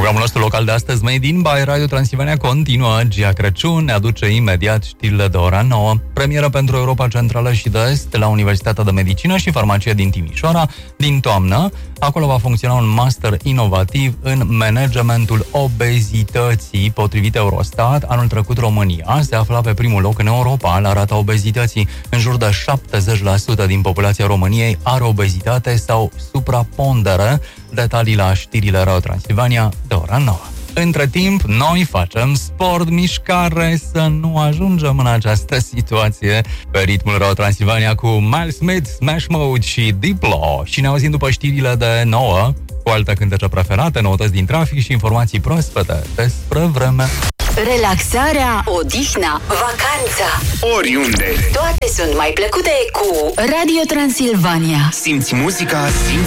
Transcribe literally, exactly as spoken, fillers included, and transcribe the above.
Programul nostru local de astăzi, Made in by Radio Transilvania, continuă. Gia Crăciun ne aduce imediat știrile de ora nouă. Premieră pentru Europa Centrală și de Est la Universitatea de Medicină și Farmacie din Timișoara din toamnă. Acolo va funcționa un master inovativ în managementul obezității. Potrivit Eurostat, anul trecut România se afla pe primul loc în Europa la rata obezității. În jur de șaptezeci la sută din populația României are obezitate sau suprapondere. Detalii la știrile Radio Transilvania de ora nouă. Între timp, noi facem sport, mișcare, să nu ajungem în această situație. Pe ritmul Radio Transilvania cu Miles Smith, Smash Mode și Diplo. Și ne auzim după știrile de nouă, cu alte cântece preferate, noutăți din trafic și informații proaspete despre vreme. Relaxarea, odihna, vacanța, oriunde, toate sunt mai plăcute cu Radio Transilvania. Simți muzica, simți